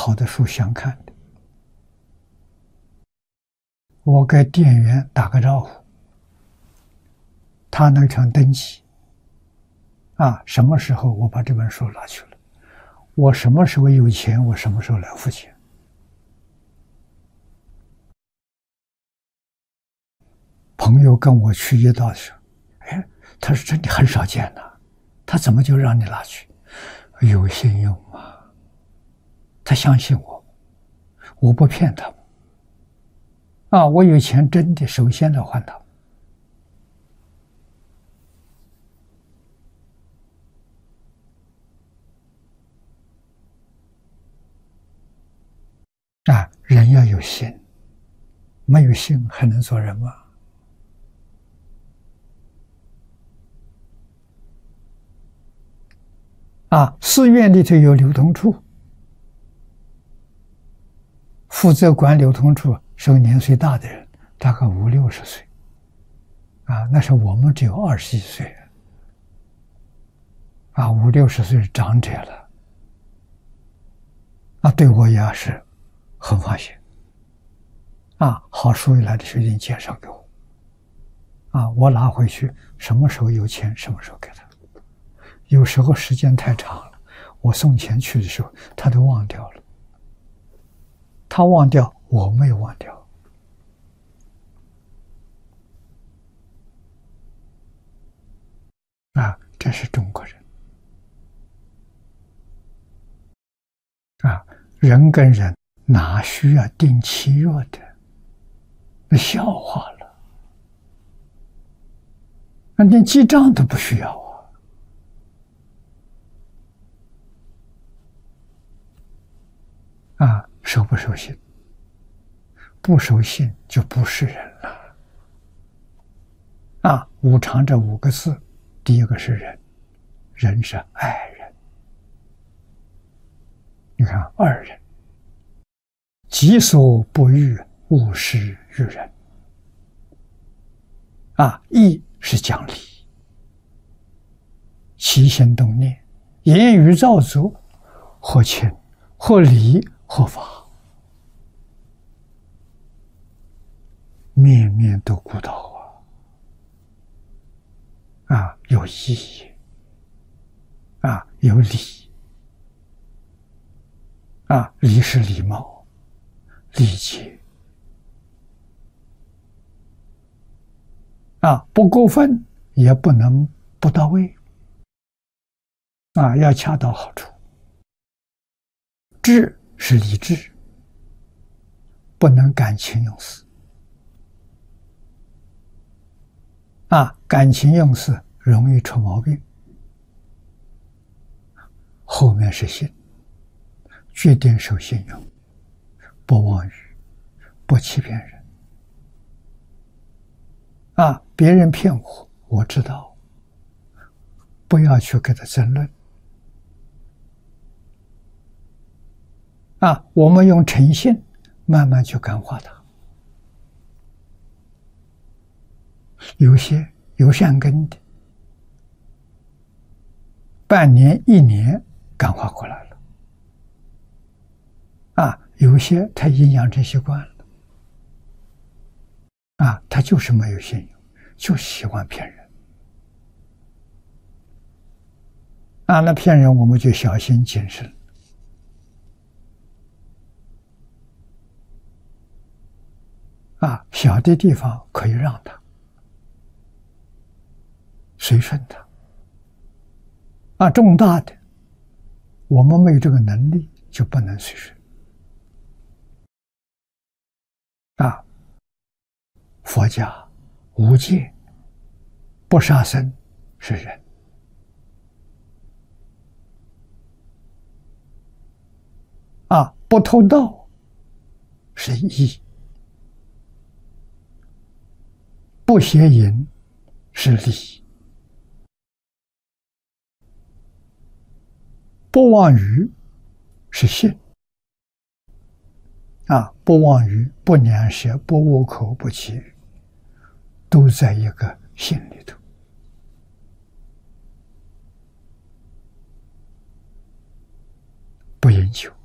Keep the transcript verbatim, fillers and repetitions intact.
好的书相看的。我给店员打个招呼，他那场登记啊，什么时候我把这本书拿去了，我什么时候有钱，我什么时候来付钱。朋友跟我去一道的时候，哎，他说这里很少见呐，他怎么就让你拿去？有信用嘛，他相信我，我不骗他们啊，我有钱真的首先要还他们。啊，人要有心，没有心还能做人吗？啊，寺院里头有流通处，负责管流通处是个年岁大的人，大概五六十岁。啊，那时候我们只有二十几岁，啊，五六十岁是长者了，啊，对我也是很放心。啊，好书一来的时候，已经介绍给我，啊，我拿回去，什么时候有钱，什么时候给他。有时候时间太长了，我送钱去的时候，他都忘掉了。他忘掉，我没有忘掉。啊，这是中国人。啊，人跟人哪需要订契约的？那笑话了。那连记账都不需要啊！啊，守不守信？不守信就不是人了。啊，无常这五个字，第一个是人，人是爱人。你看，二人，己所不欲，勿施于人。啊，义是讲理，起心动念，言语造作，合情、合理、合法，面面都顾到啊！啊，有意义，啊，有礼，啊，礼是礼貌、礼节，啊，不过分，也不能不到位，啊，要恰到好处。智是理智，不能感情用事。啊，感情用事容易出毛病。后面是信，决定守信用，不妄语，不欺骗人。啊，别人骗我，我知道，不要去跟他争论。啊，我们用诚信慢慢去感化他。有些有善根的，半年一年感化过来了。啊，有些他已经养成习惯了。啊，他就是没有信用，就喜欢骗人。啊，那骗人我们就小心谨慎。啊，小的地方可以让他随顺他。啊，重大的我们没有这个能力，就不能随顺。啊，佛家无戒，不杀生是人。啊，不偷盗是义，不邪淫是礼，不妄语是信。啊，不妄语，不两舌，不恶口，不绮语，都在一个信里头。不饮酒，